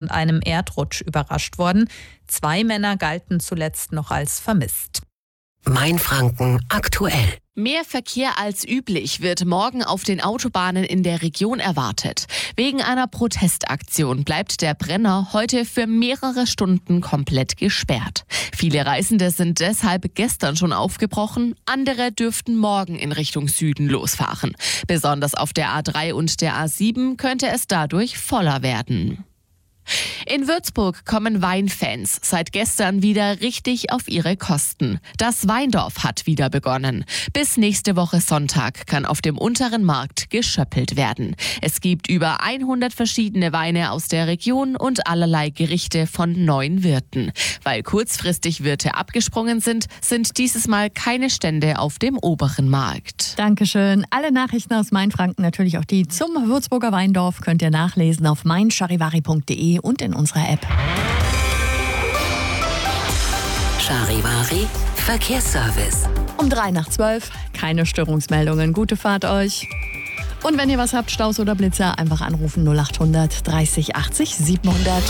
von einem Erdrutsch überrascht worden. 2 Männer galten zuletzt noch als vermisst. Mainfranken aktuell. Mehr Verkehr als üblich wird morgen auf den Autobahnen in der Region erwartet. Wegen einer Protestaktion bleibt der Brenner heute für mehrere Stunden komplett gesperrt. Viele Reisende sind deshalb gestern schon aufgebrochen, andere dürften morgen in Richtung Süden losfahren. Besonders auf der A3 und der A7 könnte es dadurch voller werden. In Würzburg kommen Weinfans seit gestern wieder richtig auf ihre Kosten. Das Weindorf hat wieder begonnen. Bis nächste Woche Sonntag kann auf dem unteren Markt geschöppelt werden. Es gibt über 100 verschiedene Weine aus der Region und allerlei Gerichte von 9 Wirten. Weil kurzfristig Wirte abgesprungen sind, sind dieses Mal keine Stände auf dem oberen Markt. Dankeschön. Alle Nachrichten aus Mainfranken, natürlich auch die zum Würzburger Weindorf, könnt ihr nachlesen auf meincharivari.de und in unserer App. Charivari Verkehrsservice. Um 3:03, keine Störungsmeldungen. Gute Fahrt euch. Und wenn ihr was habt, Staus oder Blitzer, einfach anrufen 0800 30 80 700.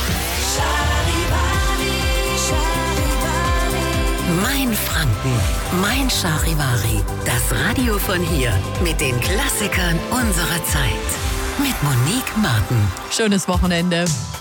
Mainfranken, Mein Charivari. Das Radio von hier mit den Klassikern unserer Zeit. Mit Monique Martin. Schönes Wochenende.